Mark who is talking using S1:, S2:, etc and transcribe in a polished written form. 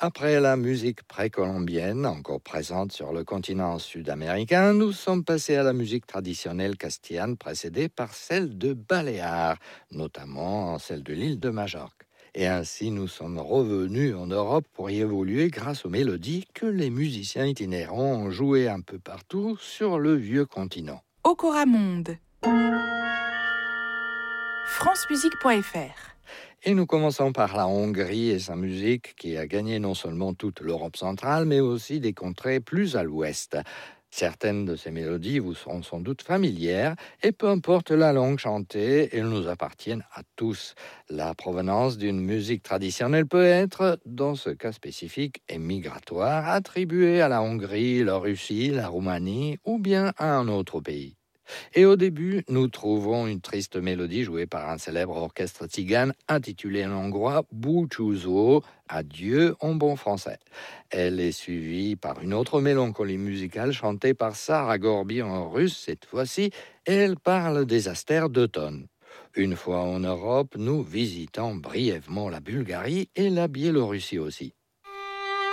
S1: Après la musique précolombienne, encore présente sur le continent sud-américain, nous sommes passés à la musique traditionnelle castillane précédée par celle de Baléares, notamment celle de l'île de Majorque. Et ainsi, nous sommes revenus en Europe pour y évoluer grâce aux mélodies que les musiciens itinérants ont jouées un peu partout sur le vieux continent.
S2: Okoramonde. francemusique.fr.
S1: Et nous commençons par la Hongrie et sa musique qui a gagné non seulement toute l'Europe centrale, mais aussi des contrées plus à l'ouest. Certaines de ces mélodies vous seront sans doute familières, et peu importe la langue chantée, elles nous appartiennent à tous. La provenance d'une musique traditionnelle peut être, dans ce cas spécifique et migratoire, attribuée à la Hongrie, la Russie, la Roumanie ou bien à un autre pays. Et au début, nous trouvons une triste mélodie jouée par un célèbre orchestre tzigane intitulé en hongrois Búcsúzó, adieu en bon français. Elle est suivie par une autre mélancolie musicale chantée par Sarah Gorby en russe cette fois-ci, et elle parle des astères d'automne. Une fois en Europe, nous visitons brièvement la Bulgarie et la Biélorussie aussi.